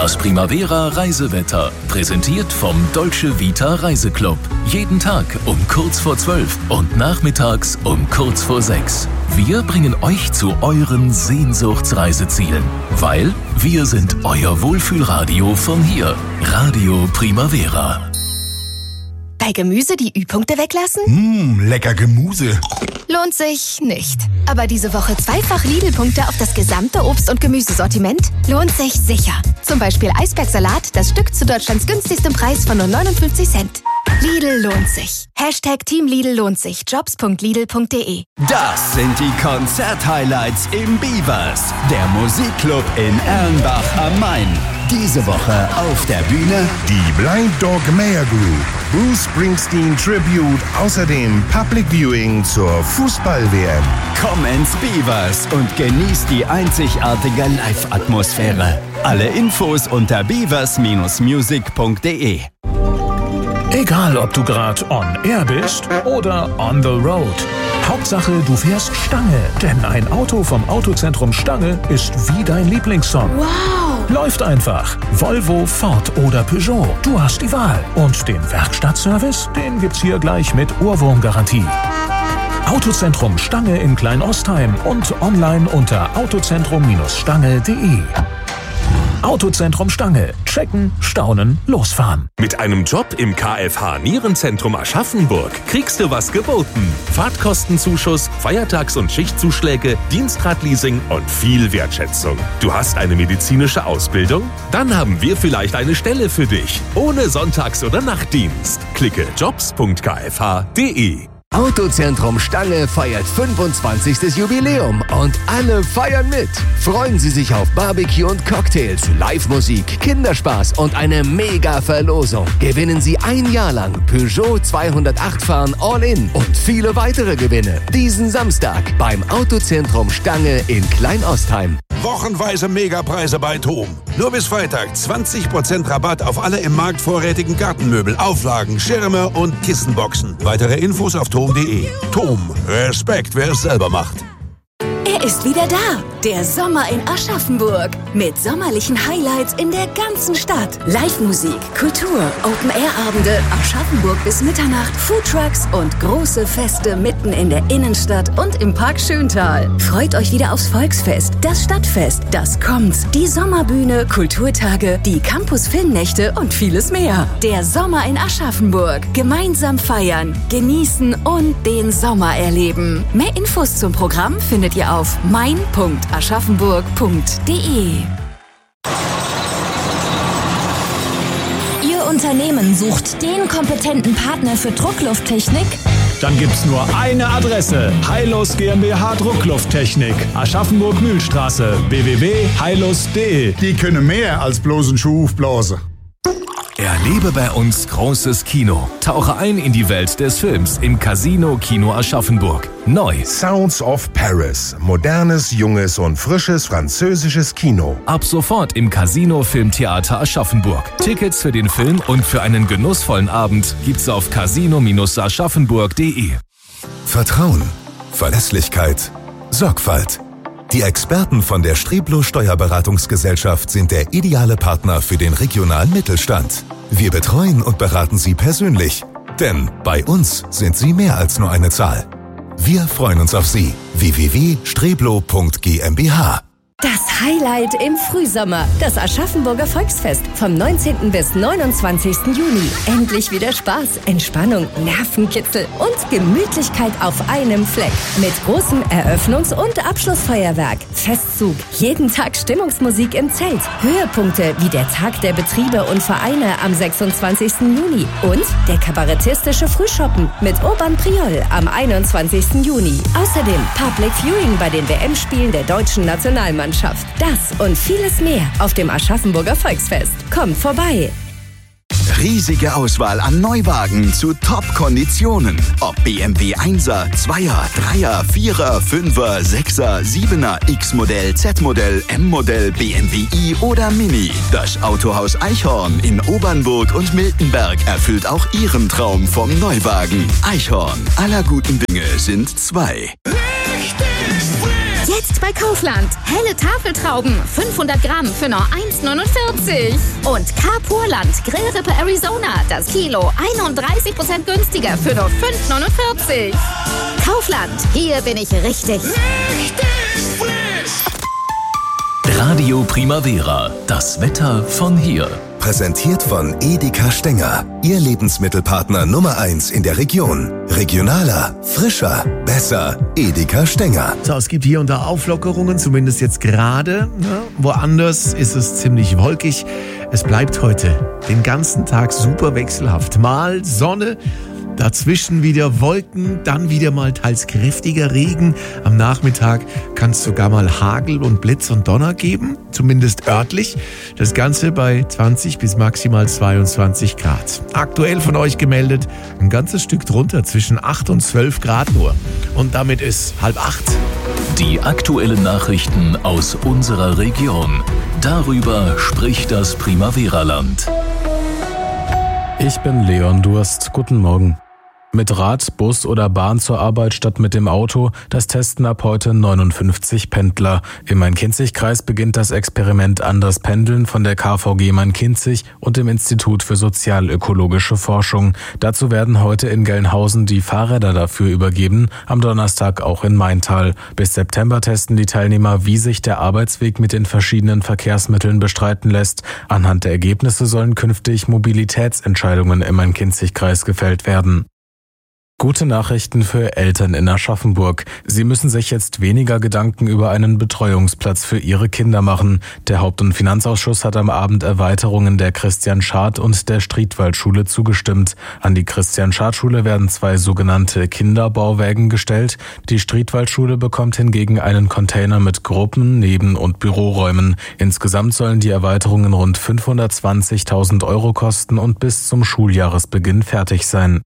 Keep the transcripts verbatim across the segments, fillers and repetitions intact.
Das Primavera Reisewetter, präsentiert vom Dolce Vita Reiseclub. Jeden Tag um kurz vor zwölf und nachmittags um kurz vor sechs. Wir bringen euch zu euren Sehnsuchtsreisezielen, weil wir sind euer Wohlfühlradio von hier. Radio Primavera. Bei Gemüse die Ü-Punkte weglassen? Mmh, lecker Gemüse. Lohnt sich nicht. Aber diese Woche zweifach Lidl-Punkte auf das gesamte Obst- und Gemüsesortiment? Lohnt sich sicher. Zum Beispiel Eisbergsalat, das Stück zu Deutschlands günstigstem Preis von nur neunundfünfzig Cent. Lidl lohnt sich. Hashtag Team Lidl lohnt sich. Jobs punkt lidl punkt de. Das sind die Konzert-Highlights im Beavers, der Musikclub in Erlenbach am Main. Diese Woche auf der Bühne die Blind Dog Mayer Group, Bruce Springsteen Tribute, außerdem Public Viewing zur Fußball-W M. Komm ins Beavers und genieß die einzigartige Live-Atmosphäre. Alle Infos unter beavers Bindestrich music punkt de. Egal, ob du gerade on air bist oder on the road. Hauptsache, du fährst Stange, denn ein Auto vom Autozentrum Stange ist wie dein Lieblingssong. Wow! Läuft einfach. Volvo, Ford oder Peugeot. Du hast die Wahl. Und den Werkstattservice, den gibt's hier gleich mit Ohrwurmgarantie. Autozentrum Stange in Kleinostheim und online unter autozentrum Bindestrich stange punkt de. Autozentrum Stange. Checken, staunen, losfahren. Mit einem Job im K F H Nierenzentrum Aschaffenburg kriegst du was geboten. Fahrtkostenzuschuss, Feiertags- und Schichtzuschläge, Dienstradleasing und viel Wertschätzung. Du hast eine medizinische Ausbildung? Dann haben wir vielleicht eine Stelle für dich. Ohne Sonntags- oder Nachtdienst. Klicke jobs punkt k f h punkt de. Autozentrum Stange feiert fünfundzwanzigstes Jubiläum und alle feiern mit. Freuen Sie sich auf Barbecue und Cocktails, Live-Musik, Kinderspaß und eine Mega-Verlosung. Gewinnen Sie ein Jahr lang Peugeot zweihundertacht fahren All-In und viele weitere Gewinne. Diesen Samstag beim Autozentrum Stange in Kleinostheim. Wochenweise Megapreise bei Thom. Nur bis Freitag zwanzig Prozent Rabatt auf alle im Markt vorrätigen Gartenmöbel, Auflagen, Schirme und Kissenboxen. Weitere Infos auf thom punkt de. Thom. Respekt, wer es selber macht. Er ist wieder da, der Sommer in Aschaffenburg. Mit sommerlichen Highlights in der ganzen Stadt. Live-Musik, Kultur, Open-Air-Abende, Aschaffenburg bis Mitternacht, Foodtrucks und große Feste mitten in der Innenstadt und im Park Schöntal. Freut euch wieder aufs Volksfest, das Stadtfest, das kommt, die Sommerbühne, Kulturtage, die Campus-Filmnächte und vieles mehr. Der Sommer in Aschaffenburg. Gemeinsam feiern, genießen und den Sommer erleben. Mehr Infos zum Programm findet ihr auf mein punkt aschaffenburg punkt de. Ihr Unternehmen sucht den kompetenten Partner für Drucklufttechnik? Dann gibt's nur eine Adresse. Heilus GmbH Drucklufttechnik. Aschaffenburg-Mühlstraße. w w w punkt heilus punkt de. Die können mehr als bloß einen Schuh aufblasen. Erlebe bei uns großes Kino. Tauche ein in die Welt des Films im Casino Kino Aschaffenburg. Neu. Sounds of Paris. Modernes, junges und frisches französisches Kino. Ab sofort im Casino Filmtheater Aschaffenburg. Tickets für den Film und für einen genussvollen Abend gibt's auf casino Bindestrich aschaffenburg punkt de. Vertrauen, Verlässlichkeit, Sorgfalt. Die Experten von der Streblo Steuerberatungsgesellschaft sind der ideale Partner für den regionalen Mittelstand. Wir betreuen und beraten Sie persönlich, denn bei uns sind Sie mehr als nur eine Zahl. Wir freuen uns auf Sie. w w w punkt streblo punkt g m b h. Das Highlight im Frühsommer, das Aschaffenburger Volksfest vom neunzehnten bis neunundzwanzigsten Juni. Endlich wieder Spaß, Entspannung, Nervenkitzel und Gemütlichkeit auf einem Fleck. Mit großem Eröffnungs- und Abschlussfeuerwerk, Festzug, jeden Tag Stimmungsmusik im Zelt, Höhepunkte wie der Tag der Betriebe und Vereine am sechsundzwanzigsten Juni und der kabarettistische Frühschoppen mit Urban Priol am einundzwanzigsten Juni. Außerdem Public Viewing bei den W M-Spielen der deutschen Nationalmannschaft. Das und vieles mehr auf dem Aschaffenburger Volksfest. Kommt vorbei! Riesige Auswahl an Neuwagen zu Top-Konditionen. Ob B M W Einser, Zweier, Dreier, Vierer, Fünfer, Sechser, Siebener, X-Modell, Z-Modell, M-Modell, B M W i oder Mini. Das Autohaus Eichhorn in Obernburg und Miltenberg erfüllt auch Ihren Traum vom Neuwagen. Eichhorn, aller guten Dinge sind zwei. Jetzt bei Kaufland. Helle Tafeltrauben, fünfhundert Gramm für nur eins neunundvierzig. Und Carpurland Grillrippe Arizona, das Kilo einunddreißig Prozent günstiger für nur fünf neunundvierzig. Kaufland, hier bin ich richtig. Richtig frisch! Radio Primavera, das Wetter von hier. Präsentiert von Edeka Stenger, Ihr Lebensmittelpartner Nummer eins in der Region. Regionaler, frischer, besser. Edeka Stenger. So, es gibt hier und da Auflockerungen, zumindest jetzt gerade. Ja, woanders ist es ziemlich wolkig. Es bleibt heute den ganzen Tag super wechselhaft. Mal Sonne, dazwischen wieder Wolken, dann wieder mal teils kräftiger Regen. Am Nachmittag kann es sogar mal Hagel und Blitz und Donner geben, zumindest örtlich. Das Ganze bei zwanzig bis maximal zweiundzwanzig Grad. Aktuell von euch gemeldet ein ganzes Stück drunter, zwischen acht und zwölf Grad nur. Und damit ist halb acht. Die aktuellen Nachrichten aus unserer Region. Darüber spricht das Primavera-Land. Ich bin Leon Durst. Guten Morgen. Mit Rad, Bus oder Bahn zur Arbeit statt mit dem Auto, das testen ab heute neunundfünfzig Pendler. Im Main-Kinzig-Kreis beginnt das Experiment Anders Pendeln von der K V G Main-Kinzig und dem Institut für sozialökologische Forschung. Dazu werden heute in Gelnhausen die Fahrräder dafür übergeben, am Donnerstag auch in Maintal. Bis September testen die Teilnehmer, wie sich der Arbeitsweg mit den verschiedenen Verkehrsmitteln bestreiten lässt. Anhand der Ergebnisse sollen künftig Mobilitätsentscheidungen im Main-Kinzig-Kreis gefällt werden. Gute Nachrichten für Eltern in Aschaffenburg. Sie müssen sich jetzt weniger Gedanken über einen Betreuungsplatz für ihre Kinder machen. Der Haupt- und Finanzausschuss hat am Abend Erweiterungen der Christian-Schad- und der Striedwald-Schule zugestimmt. An die Christian-Schad-Schule werden zwei sogenannte Kinderbauwägen gestellt. Die Striedwald-Schule bekommt hingegen einen Container mit Gruppen-, Neben- und Büroräumen. Insgesamt sollen die Erweiterungen rund fünfhundertzwanzigtausend Euro kosten und bis zum Schuljahresbeginn fertig sein.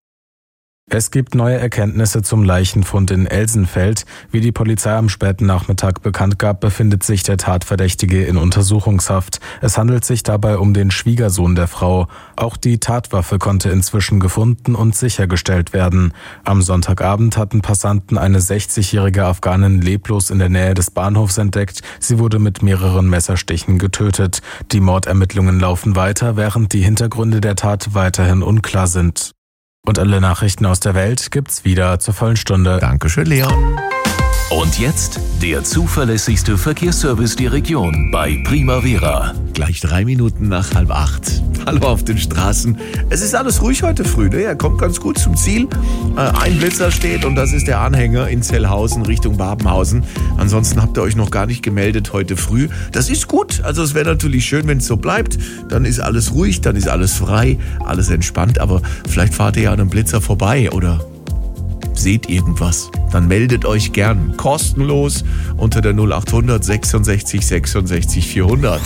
Es gibt neue Erkenntnisse zum Leichenfund in Elsenfeld. Wie die Polizei am späten Nachmittag bekannt gab, befindet sich der Tatverdächtige in Untersuchungshaft. Es handelt sich dabei um den Schwiegersohn der Frau. Auch die Tatwaffe konnte inzwischen gefunden und sichergestellt werden. Am Sonntagabend hatten Passanten eine sechzigjährige Afghanin leblos in der Nähe des Bahnhofs entdeckt. Sie wurde mit mehreren Messerstichen getötet. Die Mordermittlungen laufen weiter, während die Hintergründe der Tat weiterhin unklar sind. Und alle Nachrichten aus der Welt gibt's wieder zur vollen Stunde. Dankeschön, Leon. Und jetzt der zuverlässigste Verkehrsservice der Region bei Primavera. Gleich drei Minuten nach halb acht. Hallo auf den Straßen. Es ist alles ruhig heute früh, ne? Er kommt ganz gut zum Ziel. Äh, ein Blitzer steht und das ist der Anhänger in Zellhausen Richtung Babenhausen. Ansonsten habt ihr euch noch gar nicht gemeldet heute früh. Das ist gut. Also es wäre natürlich schön, wenn es so bleibt. Dann ist alles ruhig, dann ist alles frei, alles entspannt. Aber vielleicht fahrt ihr ja an einem Blitzer vorbei oder seht irgendwas, dann meldet euch gern kostenlos unter der null achthundert sechsundsechzig sechsundsechzig vierhundert.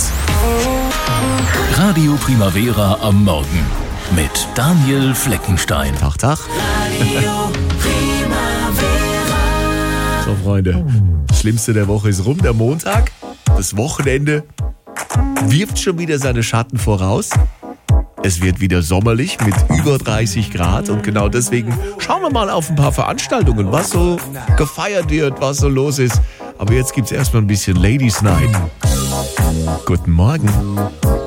Radio Primavera am Morgen mit Daniel Fleckenstein. Tag, Tag. Radio Primavera. So, Freunde, das Schlimmste der Woche ist rum, der Montag. Das Wochenende wirft schon wieder seine Schatten voraus. Es wird wieder sommerlich mit über dreißig Grad und genau deswegen schauen wir mal auf ein paar Veranstaltungen, was so gefeiert wird, was so los ist. Aber jetzt gibt's erstmal ein bisschen Ladies Night. Guten Morgen.